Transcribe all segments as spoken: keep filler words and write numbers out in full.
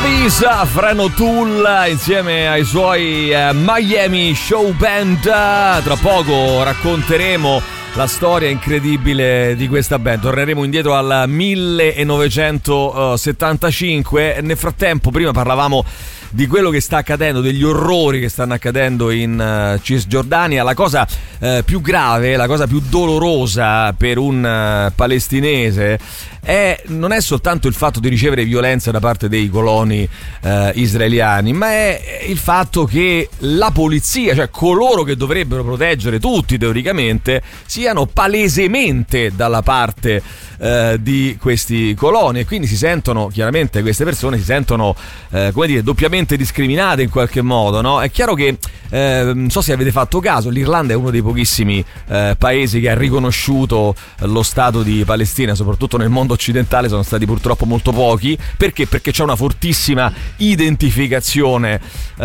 Lisa, Freno Tool insieme ai suoi eh, Miami Show Band. Tra poco racconteremo la storia incredibile di questa band. Torneremo indietro al millenovecentosettantacinque. Nel frattempo, prima parlavamo di quello che sta accadendo, degli orrori che stanno accadendo in uh, Cisgiordania. La cosa uh, più grave, la cosa più dolorosa per un uh, palestinese è, non è soltanto il fatto di ricevere violenza da parte dei coloni uh, israeliani, ma è il fatto che la polizia, cioè coloro che dovrebbero proteggere tutti teoricamente, siano palesemente dalla parte uh, di questi coloni, e quindi si sentono, chiaramente queste persone si sentono uh, come dire, doppiamente discriminate in qualche modo, no? È chiaro che eh, non so se avete fatto caso, l'Irlanda è uno dei pochissimi eh, paesi che ha riconosciuto lo Stato di Palestina, soprattutto nel mondo occidentale sono stati purtroppo molto pochi. Perché? Perché c'è una fortissima identificazione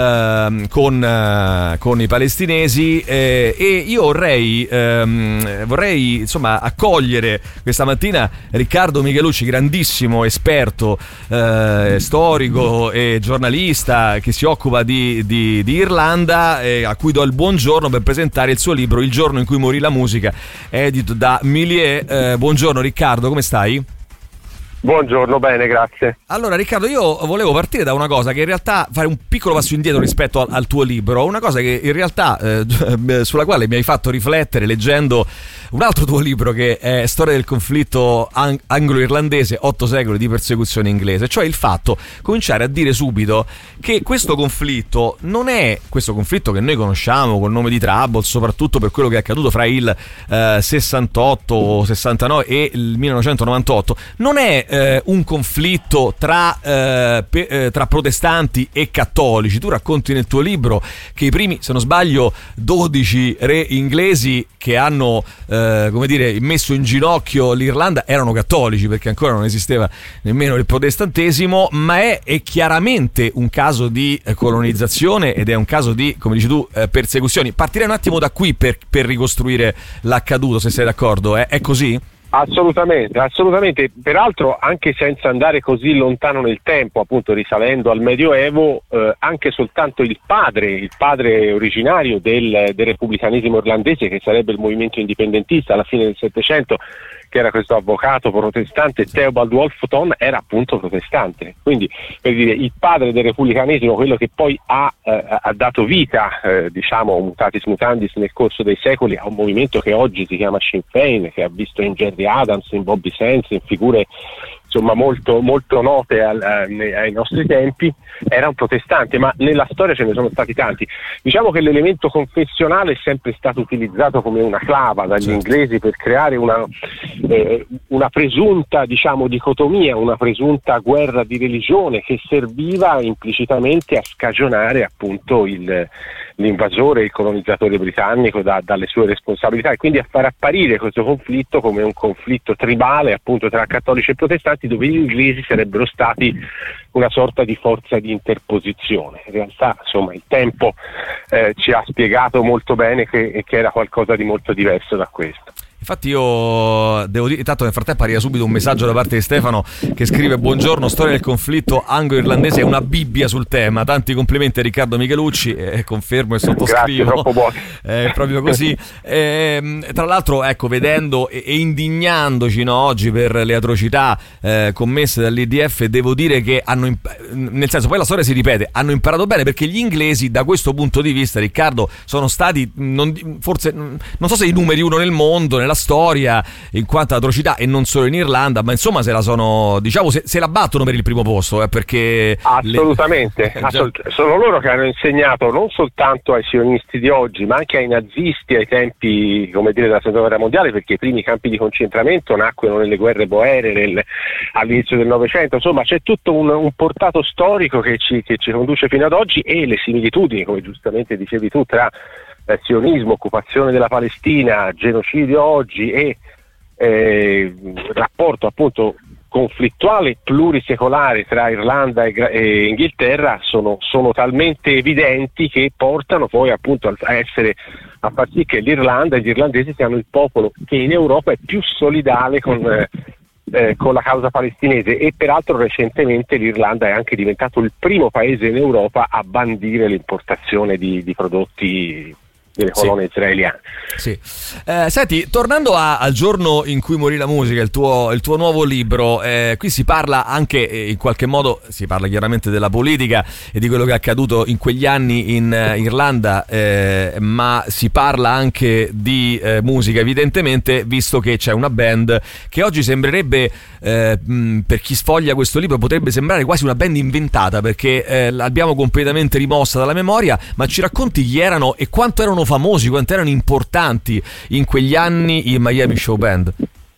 eh, con, eh, con i palestinesi, eh, e io vorrei ehm, vorrei insomma accogliere questa mattina Riccardo Michelucci, grandissimo esperto eh, storico e giornalista che si occupa di, di, di Irlanda, eh, a cui do il buongiorno per presentare il suo libro Il giorno in cui morì la musica, edito da Milieu. Eh, buongiorno Riccardo, come stai? Buongiorno, bene, grazie. Allora Riccardo, io volevo partire da una cosa che in realtà, fare un piccolo passo indietro rispetto al, al tuo libro, una cosa che in realtà eh, sulla quale mi hai fatto riflettere leggendo un altro tuo libro, che è Storia del conflitto ang- anglo-irlandese, otto secoli di persecuzione inglese, cioè il fatto, cominciare a dire subito che questo conflitto non è questo conflitto che noi conosciamo col nome di Trouble, soprattutto per quello che è accaduto fra il eh, sessantotto o sessantanove e il millenovecentonovantotto, non è eh, un conflitto tra, eh, pe- eh, tra protestanti e cattolici. Tu racconti nel tuo libro che i primi, se non sbaglio, dodici re inglesi che hanno eh, come dire, messo in ginocchio l'Irlanda erano cattolici, perché ancora non esisteva nemmeno il protestantesimo, ma è, è chiaramente un caso di colonizzazione ed è un caso di, come dici tu, eh, persecuzioni. Partirei un attimo da qui per, per ricostruire l'accaduto, se sei d'accordo. È, è così? Assolutamente, assolutamente. Peraltro, anche senza andare così lontano nel tempo, appunto risalendo al Medioevo, eh, anche soltanto il padre, il padre originario del, del repubblicanesimo irlandese, che sarebbe il movimento indipendentista alla fine del Settecento, che era questo avvocato protestante, Theobald Wolfton, era appunto protestante. Quindi, per dire, il padre del repubblicanesimo, quello che poi ha, eh, ha dato vita, eh, diciamo, mutatis mutandis nel corso dei secoli, a un movimento che oggi si chiama Sinn Féin, che ha visto in Gerry Adams, in Bobby Sands, in figure insomma molto, molto note al, ai, ai nostri tempi, era un protestante, ma nella storia ce ne sono stati tanti. Diciamo che l'elemento confessionale è sempre stato utilizzato come una clava dagli certo. inglesi per creare una, eh, una presunta, diciamo, dicotomia, una presunta guerra di religione che serviva implicitamente a scagionare appunto il, l'invasore, il colonizzatore britannico da, dalle sue responsabilità, e quindi a far apparire questo conflitto come un conflitto tribale appunto tra cattolici e protestanti, dove gli inglesi sarebbero stati una sorta di forza di interposizione. In realtà, insomma, il tempo eh, ci ha spiegato molto bene che, che era qualcosa di molto diverso da questo. Infatti io devo dire, intanto nel frattempo arriva subito un messaggio da parte di Stefano che scrive: buongiorno, storia del conflitto anglo-irlandese è una bibbia sul tema, tanti complimenti a Riccardo Michelucci, e confermo e sottoscrivo. Grazie, troppo buono. È proprio così. E, tra l'altro, ecco, vedendo e, e indignandoci, no, oggi per le atrocità eh, commesse dall'I D F, devo dire che hanno imp- nel senso, poi la storia si ripete, hanno imparato bene, perché gli inglesi da questo punto di vista, Riccardo, sono stati non, forse non so se i numeri uno nel mondo, nella storia in quanto atrocità, e non solo in Irlanda, ma insomma se la sono, diciamo, se, se la battono per il primo posto, eh, perché assolutamente, le... assolut- sono loro che hanno insegnato non soltanto ai sionisti di oggi, ma anche ai nazisti ai tempi, come dire, della seconda guerra mondiale, perché i primi campi di concentramento nacquero nelle guerre boere nel, all'inizio del Novecento. Insomma, c'è tutto un, un portato storico che ci, che ci conduce fino ad oggi, e le similitudini, come giustamente dicevi tu, tra Eh, sionismo, occupazione della Palestina, genocidio oggi e eh, rapporto appunto conflittuale plurisecolare tra Irlanda e, e Inghilterra sono, sono talmente evidenti che portano poi appunto a essere, a far sì che l'Irlanda e gli irlandesi siano il popolo che in Europa è più solidale con, eh, eh, con la causa palestinese, e peraltro recentemente l'Irlanda è anche diventato il primo paese in Europa a bandire l'importazione di, di prodotti delle colonie sì. israeliane. Sì. Eh, senti, tornando a, al giorno in cui morì la musica, il tuo, il tuo nuovo libro, eh, qui si parla anche, eh, in qualche modo, si parla chiaramente della politica e di quello che è accaduto in quegli anni in eh, Irlanda, eh, ma si parla anche di eh, musica, evidentemente, visto che c'è una band che oggi sembrerebbe, eh, mh, per chi sfoglia questo libro, potrebbe sembrare quasi una band inventata, perché eh, l'abbiamo completamente rimossa dalla memoria, ma ci racconti chi erano e quanto erano famosi, quanto erano importanti in quegli anni i Miami Show Band?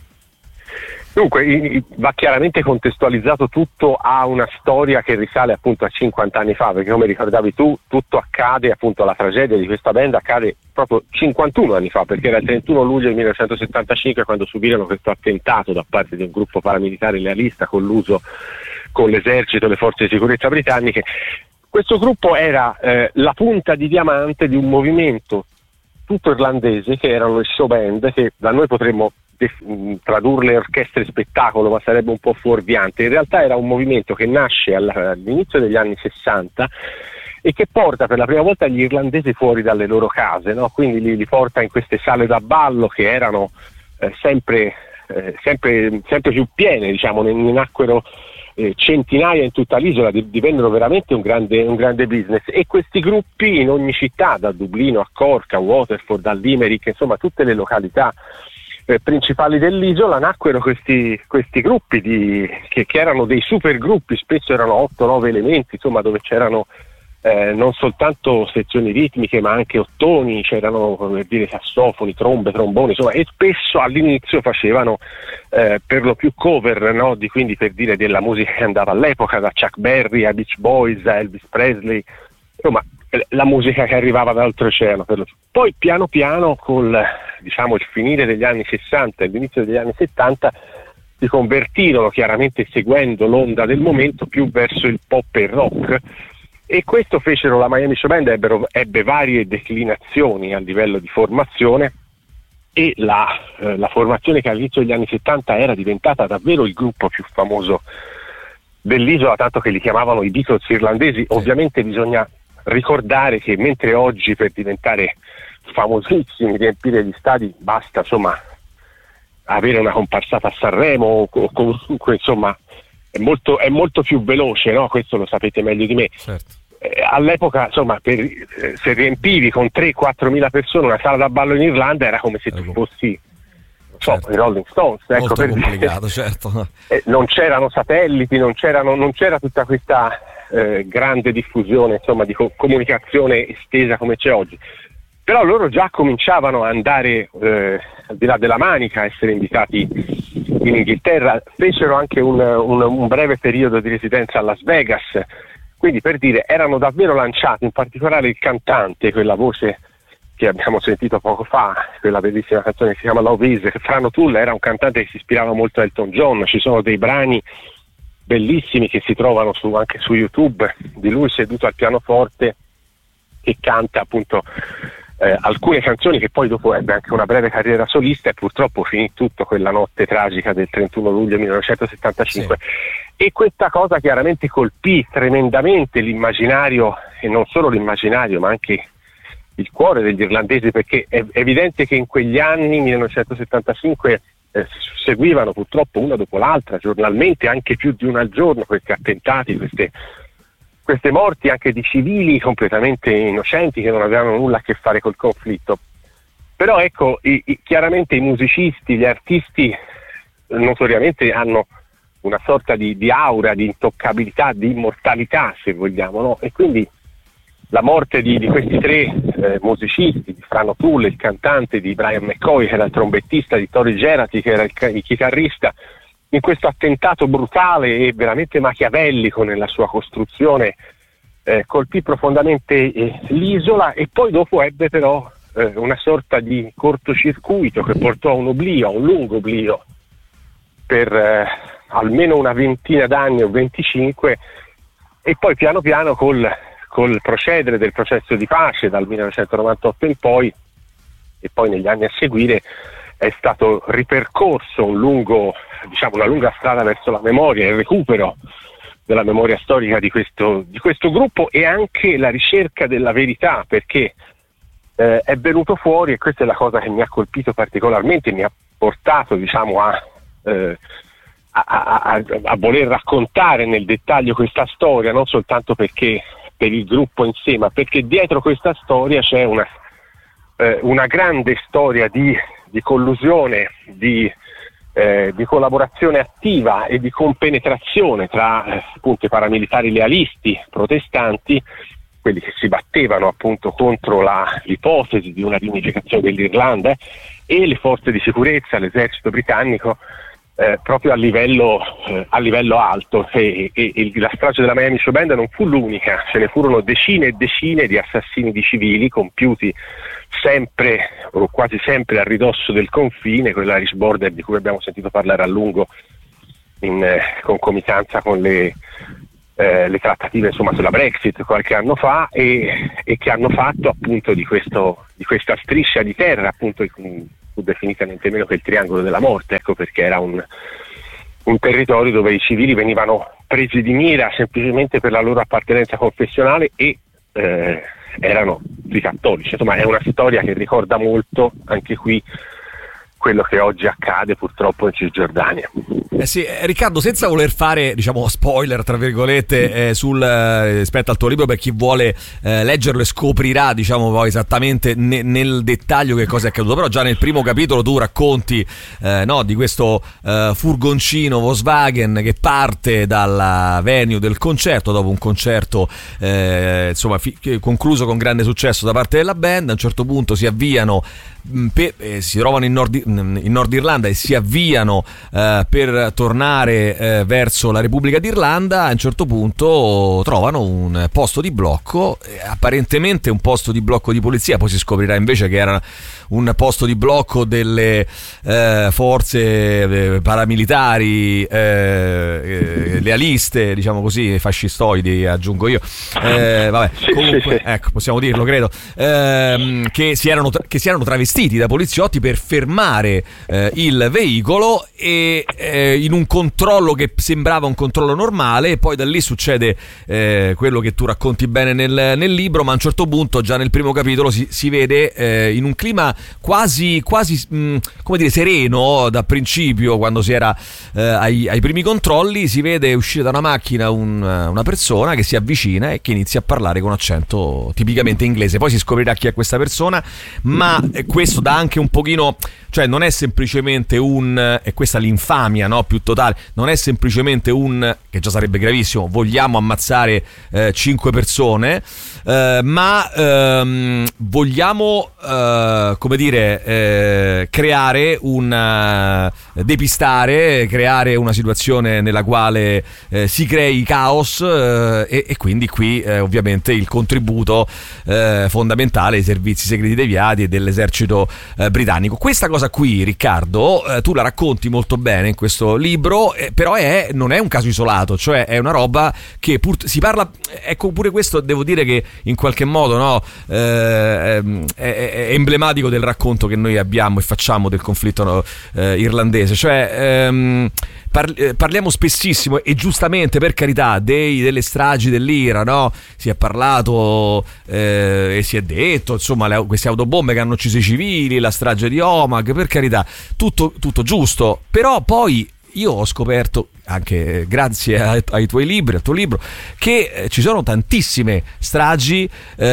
Dunque, va chiaramente contestualizzato tutto a una storia che risale appunto a cinquanta anni fa, perché come ricordavi tu, tutto accade, appunto la tragedia di questa band accade proprio cinquantuno anni fa, perché era il trentuno luglio del millenovecentosettantacinque quando subirono questo attentato da parte di un gruppo paramilitare lealista colluso con l'esercito e le forze di sicurezza britanniche. Questo gruppo era eh, la punta di diamante di un movimento tutto irlandese che erano le show band, che da noi potremmo def- tradurle orchestre spettacolo, ma sarebbe un po' fuorviante. In realtà era un movimento che nasce all- all'inizio degli anni sessanta e che porta per la prima volta gli irlandesi fuori dalle loro case, no? Quindi li, li porta in queste sale da ballo che erano eh, sempre, eh, sempre, sempre più piene, diciamo, ne, ne nacquero Eh, centinaia in tutta l'isola, divennero veramente un grande, un grande business, e questi gruppi in ogni città, da Dublino a Cork, a Waterford, a Limerick, insomma tutte le località eh, principali dell'isola, nacquero questi, questi gruppi di, che, che erano dei super gruppi, spesso erano otto nove elementi, insomma, dove c'erano Eh, non soltanto sezioni ritmiche ma anche ottoni, c'erano per dire sassofoni, trombe, tromboni, insomma, e spesso all'inizio facevano eh, per lo più cover, no? Di, quindi per dire della musica che andava all'epoca, da Chuck Berry a Beach Boys a Elvis Presley, insomma la musica che arrivava dall'oltreoceano per lo più. Poi piano piano col diciamo il finire degli anni sessanta e l'inizio degli anni settanta si convertirono, chiaramente seguendo l'onda del momento, più verso il pop e il rock. E questo fecero la Miami Show Band, ebbero, ebbe varie declinazioni a livello di formazione, e la, eh, la formazione che all'inizio degli anni settanta era diventata davvero il gruppo più famoso dell'isola, tanto che li chiamavano i Beatles irlandesi. Ovviamente bisogna ricordare che mentre oggi per diventare famosissimi, riempire gli stadi, basta insomma avere una comparsata a Sanremo o comunque insomma È molto, è molto più veloce, no? Questo lo sapete meglio di me. Certo. Eh, all'epoca, insomma, per, eh, se riempivi con tre quattro mila persone una sala da ballo in Irlanda era come se tu fossi, non so, certo. i Rolling Stones. Ecco, molto per complicato, dire. certo. Eh, non c'erano satelliti, non, c'erano, non c'era tutta questa eh, grande diffusione, insomma, di co- comunicazione estesa come c'è oggi. Però loro già cominciavano a andare eh, al di là della Manica, a essere invitati in Inghilterra, fecero anche un, un, un breve periodo di residenza a Las Vegas, quindi per dire erano davvero lanciati, in particolare il cantante, quella voce che abbiamo sentito poco fa, quella bellissima canzone che si chiama Love Is, Fran O'Toole era un cantante che si ispirava molto a Elton John, ci sono dei brani bellissimi che si trovano su, anche su YouTube, di lui seduto al pianoforte che canta appunto Eh, alcune canzoni, che poi dopo ebbe anche una breve carriera solista e purtroppo finì tutto quella notte tragica del trentuno luglio millenovecentosettantacinque. Sì. E questa cosa chiaramente colpì tremendamente l'immaginario, e non solo l'immaginario ma anche il cuore degli irlandesi, perché è evidente che in quegli anni millenovecentosettantacinque eh, seguivano purtroppo una dopo l'altra giornalmente, anche più di una al giorno, questi attentati, queste queste morti anche di civili completamente innocenti che non avevano nulla a che fare col conflitto. Però ecco, i, i, chiaramente i musicisti, gli artisti notoriamente hanno una sorta di, di aura, di intoccabilità, di immortalità se vogliamo, no? E quindi la morte di, di questi tre eh, musicisti, di Fran O'Toole, il cantante, di Brian McCoy che era il trombettista, di Tori Gerati che era il, il chitarrista, in questo attentato brutale e veramente machiavellico nella sua costruzione, eh, colpì profondamente eh, l'isola, e poi dopo ebbe però eh, una sorta di cortocircuito che portò a un oblio, a un lungo oblio per eh, almeno una ventina d'anni o venticinque, e poi piano piano col, col procedere del processo di pace dal millenovecentonovantotto in poi e poi negli anni a seguire è stato ripercorso un lungo, diciamo, una lunga strada verso la memoria e il recupero della memoria storica di questo, di questo gruppo, e anche la ricerca della verità, perché eh, è venuto fuori, e questa è la cosa che mi ha colpito particolarmente, mi ha portato, diciamo, a, eh, a, a, a, a voler raccontare nel dettaglio questa storia, non soltanto perché per il gruppo in sé, ma perché dietro questa storia c'è una, eh, una grande storia di, di collusione, di Eh, di collaborazione attiva e di compenetrazione tra eh, appunto i paramilitari lealisti protestanti, quelli che si battevano appunto contro la, l'ipotesi di una riunificazione dell'Irlanda, eh, e le forze di sicurezza, l'esercito britannico, eh, proprio a livello, eh, a livello alto. E, e, e la strage della Miami Show Band non fu l'unica, ce ne furono decine e decine di assassini di civili compiuti sempre o quasi sempre a ridosso del confine, quella Irish Border di cui abbiamo sentito parlare a lungo in eh, concomitanza con le, eh, le trattative, insomma, sulla Brexit qualche anno fa, e, e che hanno fatto appunto di, questo, di questa striscia di terra, appunto fu definita niente meno che il triangolo della morte, ecco perché era un, un territorio dove i civili venivano presi di mira semplicemente per la loro appartenenza confessionale e eh, erano i cattolici. Insomma, è una storia che ricorda molto anche qui quello che oggi accade purtroppo in Cisgiordania. Eh sì, Riccardo, senza voler fare, diciamo, spoiler tra virgolette eh, sul eh, rispetto al tuo libro, per chi vuole eh, leggerlo e scoprirà, diciamo, poi esattamente ne, nel dettaglio che cosa è accaduto, però già nel primo capitolo tu racconti eh, no, di questo eh, furgoncino Volkswagen che parte dalla venue del concerto dopo un concerto eh, insomma fi- concluso con grande successo da parte della band. A un certo punto si avviano Pe- eh, si trovano in Nord, in Nord Irlanda e si avviano eh, per tornare eh, verso la Repubblica d'Irlanda. A un certo punto trovano un posto di blocco, eh, apparentemente un posto di blocco di polizia, poi si scoprirà invece che era un posto di blocco delle eh, forze eh, paramilitari eh, eh, lealiste, diciamo così, fascistoidi aggiungo io, eh, vabbè, comunque ecco, possiamo dirlo, credo, eh, che si erano che si erano travestiti da poliziotti per fermare eh, il veicolo, e eh, in un controllo che sembrava un controllo normale, e poi da lì succede eh, quello che tu racconti bene nel, nel libro, ma a un certo punto già nel primo capitolo si, si vede eh, in un clima quasi quasi mh, come dire sereno da principio, quando si era eh, ai, ai primi controlli, si vede uscire da una macchina un, una persona che si avvicina e che inizia a parlare con accento tipicamente inglese. Poi si scoprirà chi è questa persona, ma eh, questo dà anche un pochino, cioè non è semplicemente un, e questa è l'infamia, no, più totale, non è semplicemente un, che già sarebbe gravissimo, vogliamo ammazzare eh, cinque persone, eh, ma ehm, vogliamo eh, come dire eh, creare un depistare, creare una situazione nella quale eh, si crei caos, eh, e, e quindi qui eh, ovviamente il contributo eh, fondamentale dei servizi segreti deviati e dell'esercito eh, britannico. Questa cosa qui, Riccardo, eh, tu la racconti molto bene in questo libro, eh, però è, non è un caso isolato, cioè è una roba che pur, si parla, ecco, pure questo devo dire che in qualche modo, no, eh, è, è emblematico del racconto che noi abbiamo e facciamo del conflitto no, eh, irlandese, cioè ehm, par- parliamo spessissimo e giustamente, per carità, dei, delle stragi dell'Ira, no? Si è parlato eh, e si è detto, insomma, le, queste autobombe che hanno ucciso i civili, la strage di Omagh, per carità, tutto, tutto giusto, però poi io ho scoperto, anche grazie ai, ai tuoi libri, al tuo libro, che eh, ci sono tantissime stragi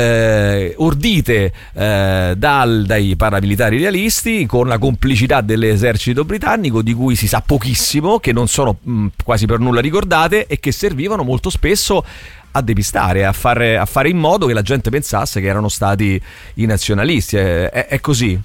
eh, ordite eh, dal, dai paramilitari realisti con la complicità dell'esercito britannico, di cui si sa pochissimo, che non sono mh, quasi per nulla ricordate e che servivano molto spesso a depistare, a fare, a fare in modo che la gente pensasse che erano stati i nazionalisti. È, è, è così?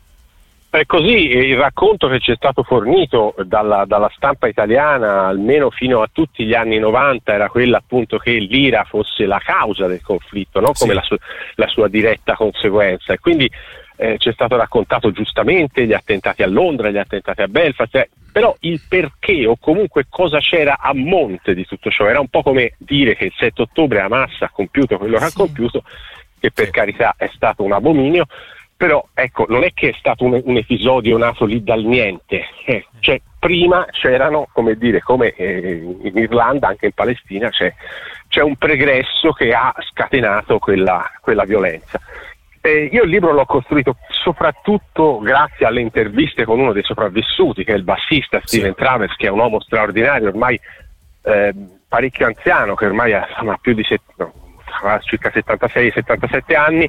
È così, il racconto che ci è stato fornito dalla, dalla stampa italiana, almeno fino a tutti gli anni novanta, era quella appunto che l'Ira fosse la causa del conflitto, no? Come sì. la, su, la sua diretta conseguenza, e quindi eh, ci è stato raccontato giustamente gli attentati a Londra, gli attentati a Belfast, eh, però il perché o comunque cosa c'era a monte di tutto ciò era un po' come dire che il sette ottobre Hamas ha compiuto quello che sì. ha compiuto, che per sì. carità è stato un abominio, però ecco, non è che è stato un, un episodio nato lì dal niente, eh, cioè prima c'erano, come dire, come eh, in Irlanda, anche in Palestina c'è, c'è un pregresso che ha scatenato quella, quella violenza. Eh, io il libro l'ho costruito soprattutto grazie alle interviste con uno dei sopravvissuti, che è il bassista Steven sì. Travers, che è un uomo straordinario, ormai eh, parecchio anziano, che ormai ha, ha più di set, no, ha circa settantasei settantasette anni,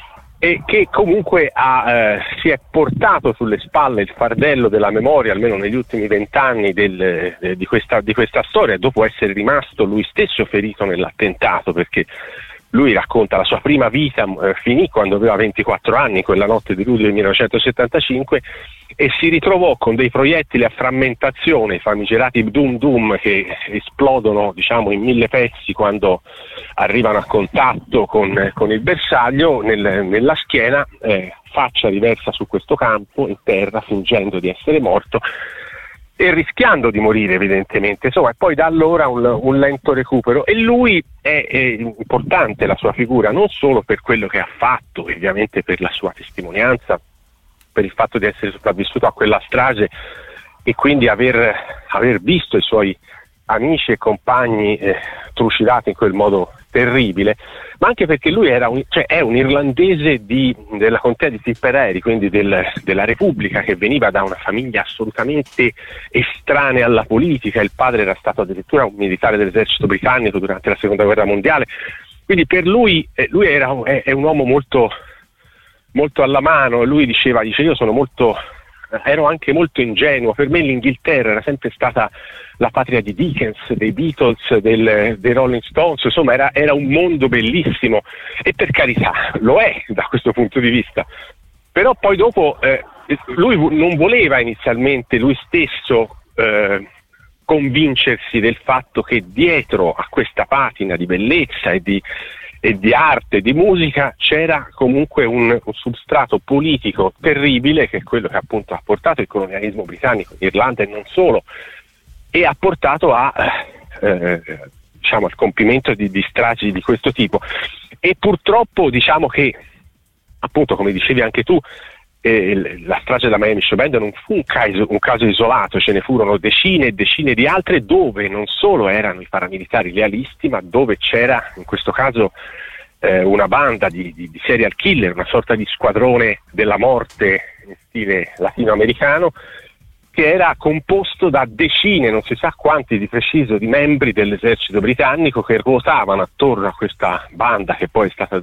e che comunque ha, eh, si è portato sulle spalle il fardello della memoria, almeno negli ultimi vent'anni del, eh, di, questa, di questa storia, dopo essere rimasto lui stesso ferito nell'attentato, perché lui racconta la sua prima vita, eh, finì quando aveva ventiquattro anni, quella notte di luglio del millenovecentosettantacinque, e si ritrovò con dei proiettili a frammentazione, i famigerati Dum Dum, che esplodono, diciamo, in mille pezzi quando arrivano a contatto con, con il bersaglio, nel, nella schiena, eh, faccia diversa su questo campo, in terra, fingendo di essere morto e rischiando di morire evidentemente. Insomma, e poi da allora un, un lento recupero, e lui è, è importante, la sua figura, non solo per quello che ha fatto, ovviamente per la sua testimonianza, per il fatto di essere sopravvissuto a quella strage e quindi aver, aver visto i suoi amici e compagni eh, trucidati in quel modo terribile, ma anche perché lui era un, cioè è un irlandese di, della contea di Tipperary, quindi del, della Repubblica, che veniva da una famiglia assolutamente estranea alla politica. Il padre era stato addirittura un militare dell'esercito britannico durante la seconda guerra mondiale, quindi per lui eh, lui era, è, è un uomo molto molto alla mano. Lui diceva, dice io sono molto, ero anche molto ingenuo, per me l'Inghilterra era sempre stata la patria di Dickens, dei Beatles, del, dei Rolling Stones, insomma era, era un mondo bellissimo, e per carità lo è da questo punto di vista, però poi dopo eh, lui non voleva inizialmente lui stesso eh, convincersi del fatto che dietro a questa patina di bellezza e di e di arte, di musica, c'era comunque un, un substrato politico terribile, che è quello che appunto ha portato il colonialismo britannico in Irlanda e non solo, e ha portato a eh, diciamo al compimento di, di stragi di questo tipo. E purtroppo diciamo che, appunto, come dicevi anche tu, eh, la strage della Miami Show Band non fu un caso, un caso isolato, ce ne furono decine e decine di altre, dove non solo erano i paramilitari lealisti, ma dove c'era in questo caso eh, una banda di, di, di serial killer, una sorta di squadrone della morte in stile latinoamericano, che era composto da decine, non si sa quanti di preciso, di membri dell'esercito britannico che ruotavano attorno a questa banda, che poi è stata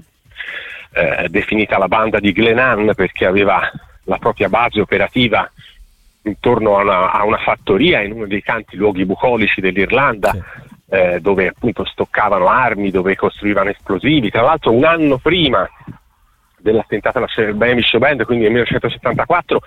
Eh, definita la banda di Glenann perché aveva la propria base operativa intorno a una, a una fattoria in uno dei tanti luoghi bucolici dell'Irlanda, sì. eh, dove appunto stoccavano armi, dove costruivano esplosivi. Tra l'altro un anno prima dell'attentato alla Miami Show Band, quindi nel millenovecentosettantaquattro,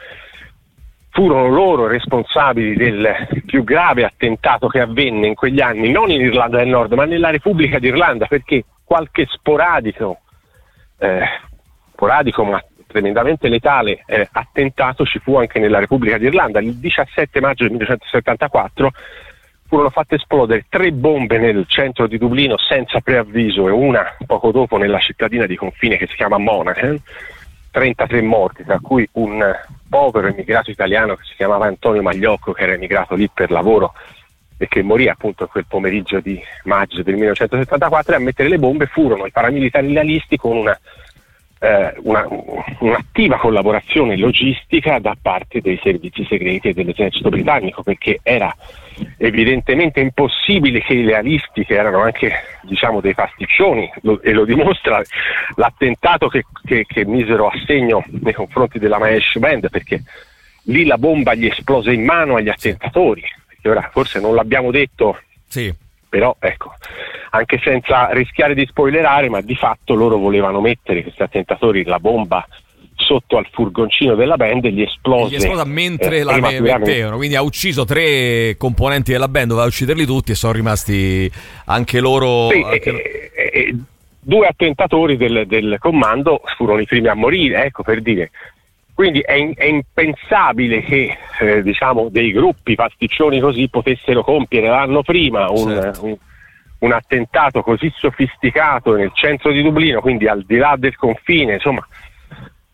furono loro responsabili del più grave attentato che avvenne in quegli anni, non in Irlanda del Nord ma nella Repubblica d'Irlanda, perché qualche sporadico Eh, sporadico ma tremendamente letale eh, attentato ci fu anche nella Repubblica d'Irlanda. Il diciassette maggio del millenovecentosettantaquattro furono fatte esplodere tre bombe nel centro di Dublino senza preavviso, e una poco dopo nella cittadina di confine che si chiama Monaghan. trentatré morti, tra cui un povero immigrato italiano che si chiamava Antonio Magliocco, che era emigrato lì per lavoro e che morì appunto quel pomeriggio di maggio del millenovecentosettantaquattro. E a mettere le bombe furono i paramilitari lealisti, con una, eh, una, un'attiva collaborazione logistica da parte dei servizi segreti e dell'esercito britannico, perché era evidentemente impossibile che i lealisti, che erano anche diciamo dei pasticcioni, lo, e lo dimostra l'attentato che, che, che misero a segno nei confronti della Miami Show Band, perché lì la bomba gli esplose in mano agli attentatori. Ora forse non l'abbiamo detto, sì. Però ecco, anche senza rischiare di spoilerare, ma di fatto loro volevano mettere, questi attentatori, la bomba sotto al furgoncino della band e gli esplose. Gli esplosa mentre eh, la mettevano, quindi ha ucciso tre componenti della band, doveva ucciderli tutti e sono rimasti anche loro. Sì, anche... E, e, e, due attentatori del, del comando furono i primi a morire, ecco, per dire. Quindi è, in, è impensabile che eh, diciamo dei gruppi pasticcioni così potessero compiere l'anno prima un, certo. un, un attentato così sofisticato nel centro di Dublino, quindi al di là del confine. Insomma,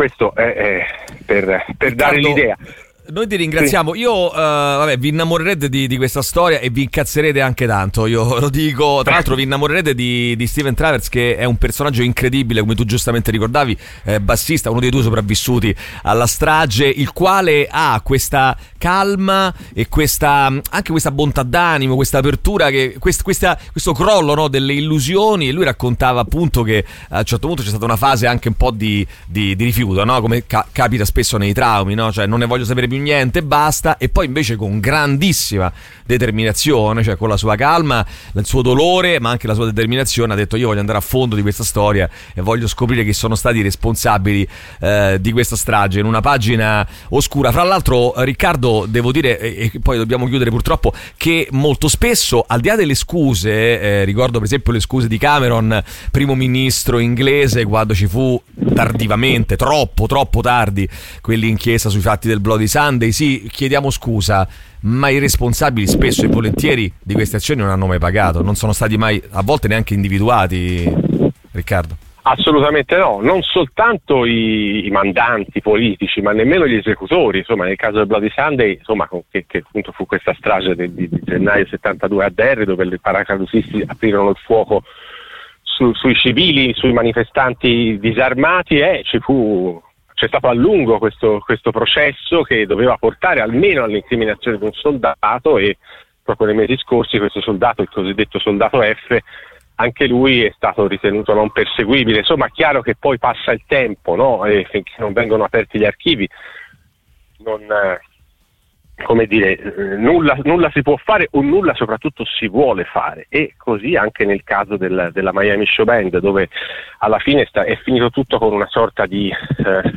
questo è, è per, per Riccardo, dare l'idea. Noi ti ringraziamo. Io uh, vabbè, vi innamorerete di, di questa storia e vi incazzerete anche tanto. Io lo dico. Tra l'altro, vi innamorerete di, di Steven Travers, che è un personaggio incredibile, come tu giustamente ricordavi, eh, bassista, uno dei due sopravvissuti alla strage, il quale ha questa calma e questa anche questa bontà d'animo, questa apertura, che quest, questa, questo crollo, no, delle illusioni. E lui raccontava appunto che a un certo punto c'è stata una fase anche un po' di, di, di rifiuto, no? Come ca- capita spesso nei traumi, no? Cioè non ne voglio sapere più niente, basta. E poi invece con grandissima determinazione, cioè con la sua calma, il suo dolore, ma anche la sua determinazione, ha detto: io voglio andare a fondo di questa storia e voglio scoprire chi sono stati i responsabili eh, di questa strage, in una pagina oscura. Fra l'altro, Riccardo, devo dire, e, e poi dobbiamo chiudere purtroppo, che molto spesso, al di là delle scuse, eh, ricordo per esempio le scuse di Cameron, primo ministro inglese, quando ci fu tardivamente, troppo troppo tardi, quell'inchiesta sui fatti del Bloody Sunday, sì, chiediamo scusa, ma i responsabili spesso e volentieri di queste azioni non hanno mai pagato, non sono stati mai a volte neanche individuati, Riccardo. Assolutamente no, non soltanto i, i mandanti politici, ma nemmeno gli esecutori. Insomma, nel caso del Bloody Sunday, insomma, che, che appunto fu questa strage di, di, di gennaio settantadue a Derry, dove i paracadutisti aprirono il fuoco su, sui civili, sui manifestanti disarmati, e ci fu c'è stato a lungo questo, questo processo che doveva portare almeno all'incriminazione di un soldato, e proprio nei mesi scorsi questo soldato, il cosiddetto soldato F, anche lui è stato ritenuto non perseguibile. Insomma, è chiaro che poi passa il tempo, no? E finché non vengono aperti gli archivi, non, eh, come dire, eh, nulla, nulla si può fare, o nulla soprattutto si vuole fare. E così anche nel caso del, della Miami Show Band, dove alla fine sta, è finito tutto con una sorta di eh,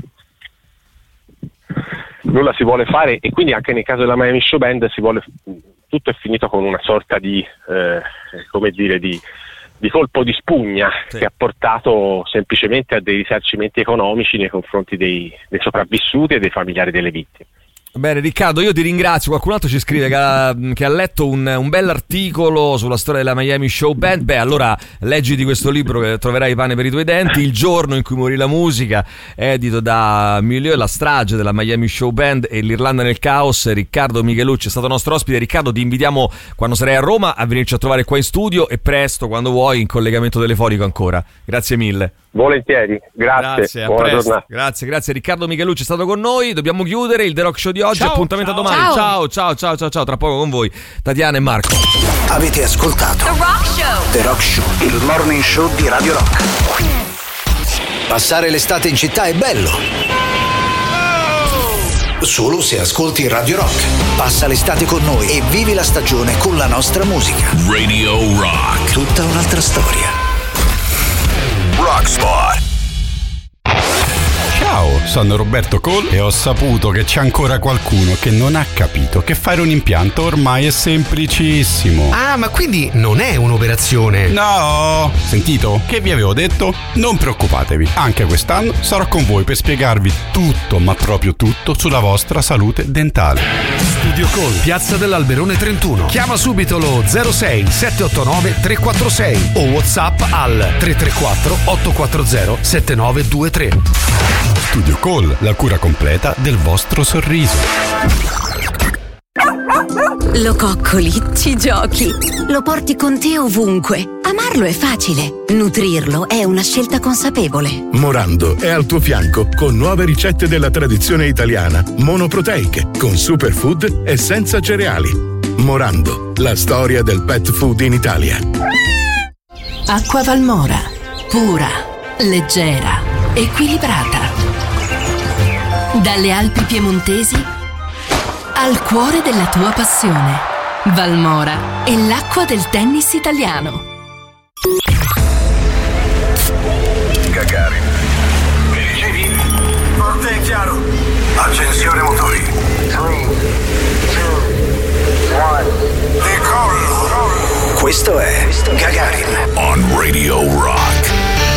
nulla si vuole fare, e quindi anche nel caso della Miami Show Band si vuole, tutto è finito con una sorta di eh, come dire di di colpo di spugna, sì, che ha portato semplicemente a dei risarcimenti economici nei confronti dei, dei sopravvissuti e dei familiari delle vittime. Bene, Riccardo, io ti ringrazio. Qualcun altro ci scrive che ha, che ha letto un, un bell'articolo sulla storia della Miami Show Band. Beh, allora leggiti questo libro che troverai pane per i tuoi denti, Il giorno in cui morì la musica, edito da Milieu, la strage della Miami Show Band e l'Irlanda nel caos. Riccardo Michelucci è stato nostro ospite. Riccardo, ti invitiamo, quando sarai a Roma, a venirci a trovare qua in studio, e presto, quando vuoi, in collegamento telefonico ancora. Grazie mille. Volentieri, grazie, grazie, buona giornata. Grazie, grazie. Riccardo Michelucci è stato con noi. Dobbiamo chiudere il The Rock Show di oggi. Ciao, appuntamento ciao. a domani. Ciao. ciao, ciao, ciao, ciao, ciao. Tra poco con voi Tatiana e Marco. Avete ascoltato The Rock Show. The Rock Show, il morning show di Radio Rock. Passare l'estate in città è bello, solo se ascolti Radio Rock. Passa l'estate con noi e vivi la stagione con la nostra musica. Radio Rock. Tutta un'altra storia. Rockspot. Ciao, sono Roberto Cole e ho saputo che c'è ancora qualcuno che non ha capito che fare un impianto ormai è semplicissimo. Ah, ma quindi non è un'operazione? No! Sentito? Che vi avevo detto? Non preoccupatevi, anche quest'anno sarò con voi per spiegarvi tutto, ma proprio tutto, sulla vostra salute dentale. Studio Cole, Piazza dell'Alberone trentuno. Chiama subito lo zero sei sette otto nove tre quattro sei o WhatsApp al tre tre quattro otto quattro zero sette nove due tre. Studio Cole, la cura completa del vostro sorriso. Lo coccoli, ci giochi, lo porti con te ovunque. Amarlo è facile, nutrirlo è una scelta consapevole. Morando è al tuo fianco con nuove ricette della tradizione italiana, monoproteiche, con superfood e senza cereali. Morando, la storia del pet food in Italia. Acqua Valmora, pura, leggera, equilibrata. Dalle Alpi piemontesi al cuore della tua passione. Valmora è l'acqua del tennis italiano. Gagarin. Mi ricevi? Forte e chiaro. Accensione motori. tre, due, uno. Decollo. Questo è Gagarin On Radio Rock.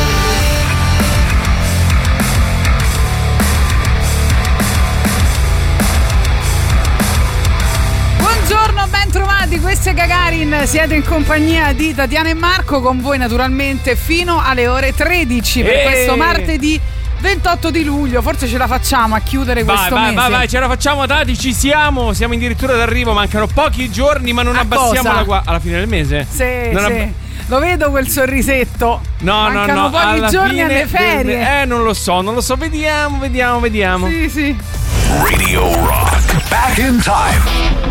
Buongiorno, ben trovati, questo è Gagarin, siete in compagnia di Tatiana e Marco, con voi naturalmente fino alle ore tredici per Eeeh. questo martedì ventotto di luglio, forse ce la facciamo a chiudere vai, questo vai, mese. Vai, vai, ce la facciamo, Tati, ci siamo, siamo addirittura d'arrivo, mancano pochi giorni, ma non a abbassiamo cosa? la guardia. Alla fine del mese? Sì, non sì. Ab- Lo vedo quel sorrisetto. No, mancano no, no, pochi alla giorni fine alle ferie. del- Eh, non lo so, non lo so, vediamo, vediamo, vediamo. Sì, sì. Radio Rock. Back in time.